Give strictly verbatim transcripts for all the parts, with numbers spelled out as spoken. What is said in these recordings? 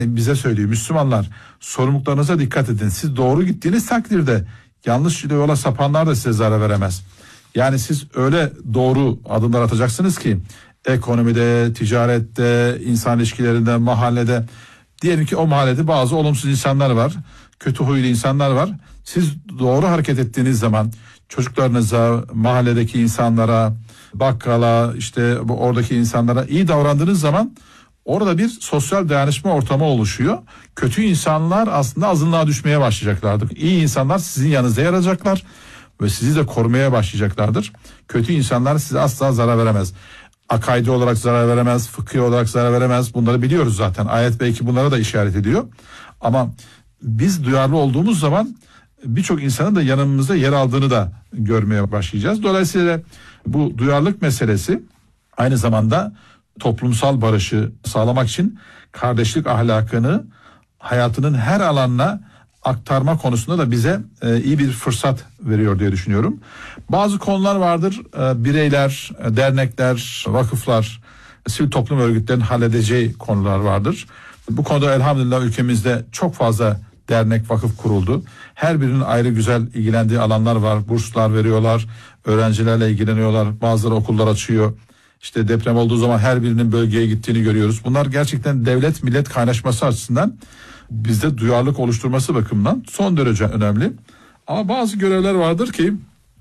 bize söylüyor. Müslümanlar, sorumluluklarınıza dikkat edin. Siz doğru gittiğiniz takdirde yanlış yola sapanlar da size zarar veremez. Yani siz öyle doğru adımlar atacaksınız ki ekonomide, ticarette, insan ilişkilerinde, mahallede, diyelim ki o mahallede bazı olumsuz insanlar var, kötü huylu insanlar var. Siz doğru hareket ettiğiniz zaman çocuklarınıza, mahalledeki insanlara, bakkala, işte bu oradaki insanlara iyi davrandığınız zaman orada bir sosyal dayanışma ortamı oluşuyor. Kötü insanlar aslında azınlığa düşmeye başlayacaklardır. İyi insanlar sizin yanınızda yer alacaklar ve sizi de korumaya başlayacaklardır. Kötü insanlar size asla zarar veremez. Akaidi olarak zarar veremez, fıkhi olarak zarar veremez. Bunları biliyoruz zaten. Ayet belki bunlara da işaret ediyor. Ama biz duyarlı olduğumuz zaman birçok insanın da yanımızda yer aldığını da görmeye başlayacağız. Dolayısıyla bu duyarlılık meselesi aynı zamanda toplumsal barışı sağlamak için kardeşlik ahlakını hayatının her alanına aktarma konusunda da bize e, iyi bir fırsat veriyor diye düşünüyorum. Bazı konular vardır, e, bireyler, e, dernekler, vakıflar, sivil toplum örgütlerinin halledeceği konular vardır. Bu konuda elhamdülillah ülkemizde çok fazla dernek, vakıf kuruldu. Her birinin ayrı güzel ilgilendiği alanlar var. Burslar veriyorlar, öğrencilerle ilgileniyorlar, bazıları okullar açıyor. İşte deprem olduğu zaman her birinin bölgeye gittiğini görüyoruz. Bunlar gerçekten devlet millet kaynaşması açısından bizde duyarlılık oluşturması bakımından son derece önemli. Ama bazı görevler vardır ki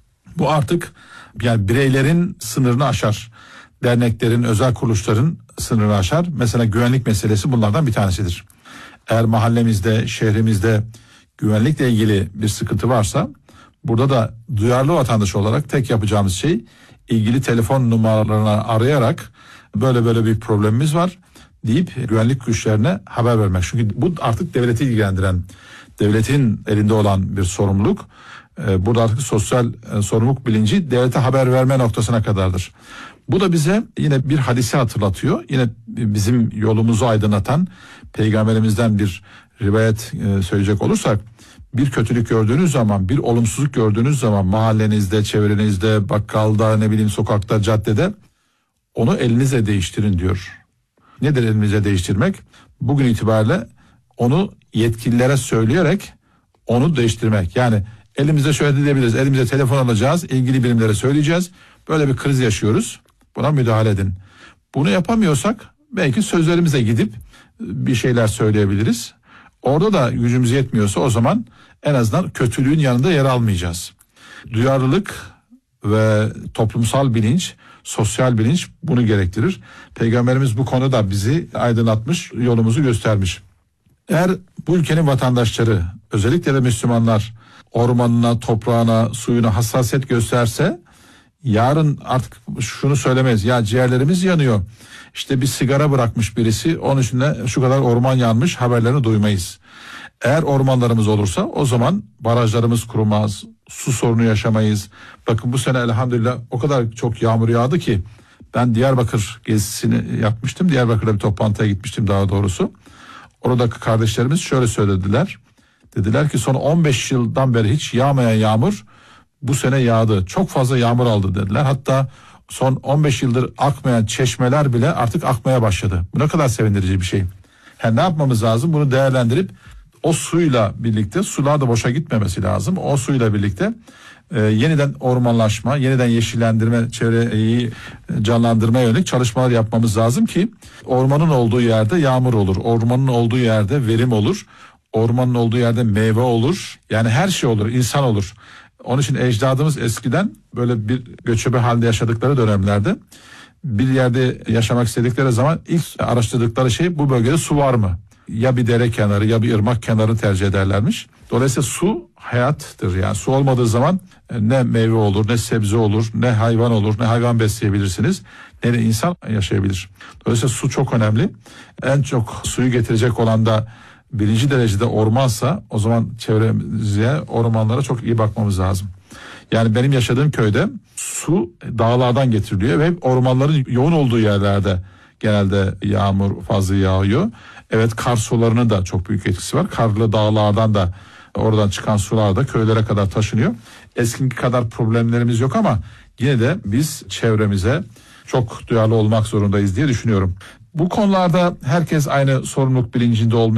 bu artık yani bireylerin sınırını aşar. Derneklerin, özel kuruluşların sınırını aşar. Mesela güvenlik meselesi bunlardan bir tanesidir. Eğer mahallemizde, şehrimizde güvenlikle ilgili bir sıkıntı varsa burada da duyarlı vatandaş olarak tek yapacağımız şey ilgili telefon numaralarına arayarak böyle böyle bir problemimiz var deyip güvenlik güçlerine haber vermek. Çünkü bu artık devleti ilgilendiren, devletin elinde olan bir sorumluluk. Burada artık sosyal sorumluluk bilinci devlete haber verme noktasına kadardır. Bu da bize yine bir hadisi hatırlatıyor. Yine bizim yolumuzu aydınlatan peygamberimizden bir rivayet söyleyecek olursak, bir kötülük gördüğünüz zaman, bir olumsuzluk gördüğünüz zaman mahallenizde, çevrenizde, bakkalda, ne bileyim sokakta, caddede onu elinizle değiştirin diyor. Nedir elinize değiştirmek? Bugün itibariyle onu yetkililere söyleyerek onu değiştirmek. Yani elimize şöyle diyebiliriz, elimize telefon alacağız, ilgili birimlere söyleyeceğiz. Böyle bir kriz yaşıyoruz, buna müdahale edin. Bunu yapamıyorsak belki sözlerimize gidip bir şeyler söyleyebiliriz. Orada da gücümüz yetmiyorsa o zaman en azından kötülüğün yanında yer almayacağız. Duyarlılık ve toplumsal bilinç, sosyal bilinç bunu gerektirir. Peygamberimiz bu konuda bizi aydınlatmış, yolumuzu göstermiş. Eğer bu ülkenin vatandaşları, özellikle de Müslümanlar ormanına, toprağına, suyuna hassasiyet gösterse yarın artık şunu söylemeyiz. Ya ciğerlerimiz yanıyor. İşte bir sigara bırakmış birisi, onun üstüne şu kadar orman yanmış haberlerini duymayız. Eğer ormanlarımız olursa o zaman barajlarımız kurumaz, su sorunu yaşamayız. Bakın bu sene elhamdülillah o kadar çok yağmur yağdı ki ben Diyarbakır gezisini yapmıştım. Diyarbakır'da bir toplantıya gitmiştim daha doğrusu. Oradaki kardeşlerimiz şöyle söylediler. Dediler ki son on beş yıldan beri hiç yağmayan yağmur bu sene yağdı. Çok fazla yağmur aldı dediler. Hatta son on beş yıldır akmayan çeşmeler bile artık akmaya başladı. Bu ne kadar sevindirici bir şey. Yani ne yapmamız lazım? Bunu değerlendirip o suyla birlikte, sular da boşa gitmemesi lazım. O suyla birlikte e, yeniden ormanlaşma, yeniden yeşillendirme, çevreyi canlandırmaya yönelik çalışmalar yapmamız lazım ki ormanın olduğu yerde yağmur olur. Ormanın olduğu yerde verim olur. Ormanın olduğu yerde meyve olur. Yani her şey olur, insan olur. Onun için ecdadımız eskiden böyle bir göçebe halde yaşadıkları dönemlerde bir yerde yaşamak istedikleri zaman ilk araştırdıkları şey bu bölgede su var mı? Ya bir dere kenarı ya bir ırmak kenarı tercih ederlermiş. Dolayısıyla su hayattır. Yani su olmadığı zaman ne meyve olur, ne sebze olur, ne hayvan olur, ne hayvan besleyebilirsiniz, ne de insan yaşayabilir. Dolayısıyla su çok önemli. En çok suyu getirecek olan da birinci derecede ormansa o zaman çevremize, ormanlara çok iyi bakmamız lazım. Yani benim yaşadığım köyde su dağlardan getiriliyor ve ormanların yoğun olduğu yerlerde genelde yağmur fazla yağıyor. Evet, kar sularının da çok büyük etkisi var. Karlı dağlardan da oradan çıkan sular da köylere kadar taşınıyor. Eskiki kadar problemlerimiz yok ama yine de biz çevremize çok duyarlı olmak zorundayız diye düşünüyorum. Bu konularda herkes aynı sorumluluk bilincinde olmuyor.